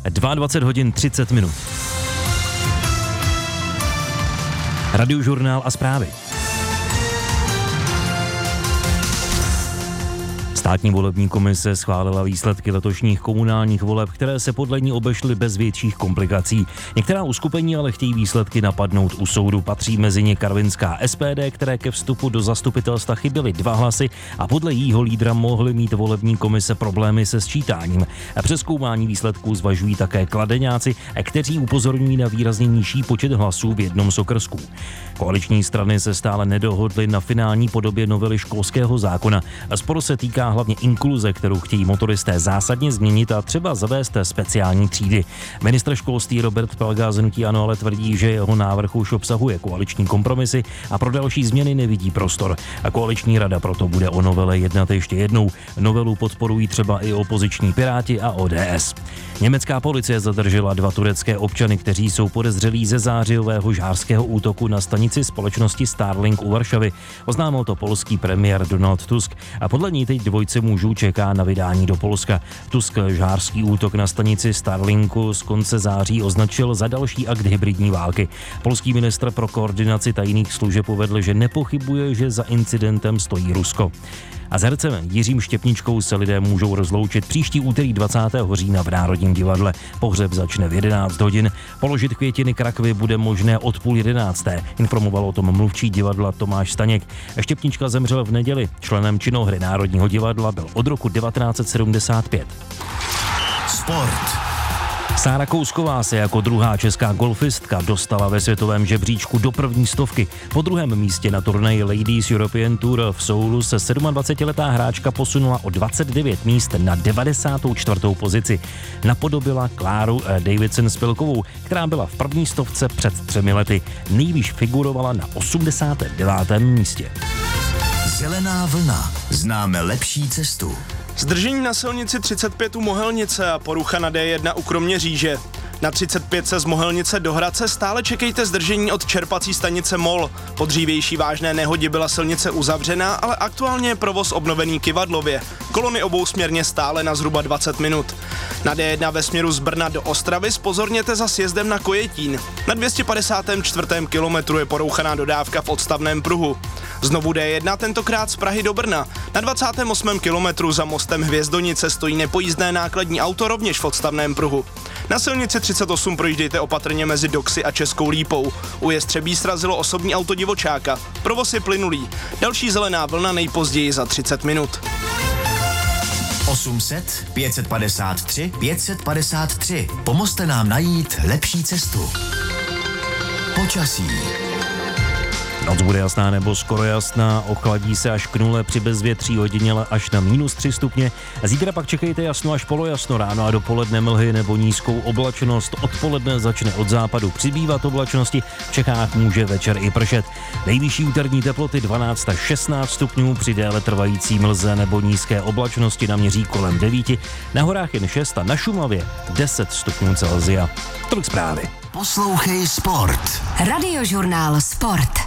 22 hodin 30 minut. Radiožurnál a zprávy. Státní volební komise schválila výsledky letošních komunálních voleb, které se podle ní obešly bez větších komplikací. Některá uskupení ale chtějí výsledky napadnout u soudu. Patří mezi ně karvinská SPD, které ke vstupu do zastupitelstva chyběly 2 hlasy a podle jejího lídra mohly mít volební komise problémy se sčítáním. Přezkoumání výsledků zvažují také kladeňáci, kteří upozorňují na výrazně nižší počet hlasů v jednom z okrsků. Koaliční strany se stále nedohodly na finální podobě novely školského zákona. Spor se týká hlavně inkluze, kterou chtějí motoristé zásadně změnit a třeba zavést speciální třídy. Ministr školství Robert Plaga z hnutí ANO ale tvrdí, že jeho návrh už obsahuje koaliční kompromisy a pro další změny nevidí prostor. A koaliční rada proto bude o novele jednat ještě jednou. Novelu podporují třeba i opoziční Piráti a ODS. Německá policie zadržela 2 turecké občany, kteří jsou podezřelí ze zářijového žhářského útoku na stanici společnosti Starlink u Varšavy. Oznámil to polský premiér Donald Tusk a podle něj teď dvojce mužů čeká na vydání do Polska. Tusk žhářský útok na stanici Starlinku z konce září označil za další akt hybridní války. Polský ministr pro koordinaci tajných služeb uvedl, že nepochybuje, že za incidentem stojí Rusko. A s hercem Jiřím Štěpničkou se lidé můžou rozloučit příští úterý 20. října v Národním divadle. Pohřeb začne v 11 hodin. Položit květiny k rakvi bude možné od 10:30. Informoval o tom mluvčí divadla Tomáš Staněk. Štěpnička zemřel v neděli. Členem činohry Národního divadla byl od roku 1975. Sport. Sára Kousková se jako druhá česká golfistka dostala ve světovém žebříčku do první stovky. Po druhém místě na turnaji Ladies European Tour v Soulu se 27letá hráčka posunula o 29 míst na 94. pozici. Napodobila Kláru Davidson-Spilkovou, která byla v první stovce před 3 lety. Nejvýš figurovala na 89. místě. Zelená vlna. Známe lepší cestu. Zdržení na silnici 35 u Mohelnice a porucha na D1 u Kroměříže. Na 35 z Mohelnice do Hradce stále čekejte zdržení od čerpací stanice MOL. Po dřívější vážné nehodě byla silnice uzavřená, ale aktuálně je provoz obnovený Kyvadlově. Kolony obousměrně stále na zhruba 20 minut. Na D1 ve směru z Brna do Ostravy zpozorněte za sjezdem na Kojetín. Na 254. kilometru je porouchaná dodávka v odstavném pruhu. Znovu D1, tentokrát z Prahy do Brna. Na 28. kilometru za mostem Hvězdonice stojí nepojízdné nákladní auto rovněž v odstavném pruhu. Na silnici 38 projíždějte opatrně mezi Doxy a Českou Lípou. U Jestřebí srazilo osobní auto divočáka. Provoz je plynulý. Další zelená vlna nejpozději za 30 minut. 800 553 553. Pomozte nám najít lepší cestu. Počasí. Noc bude jasná nebo skoro jasná, ochladí se až k 0 při bezvětří, odiněle až na -3 stupně. Zítra pak čekejte jasno až polojasno, ráno a dopoledne mlhy nebo nízkou oblačnost. Odpoledne začne od západu přibývat oblačnosti, v Čechách může večer i pršet. Nejvyšší úterní teploty 12 až 16 stupňů, při déle trvající mlze nebo nízké oblačnosti naměří kolem 9, na horách jen 6 a na Šumavě 10 stupňů Celsia. Tolik zprávy. Poslouchej Sport. Radiožurnál Sport.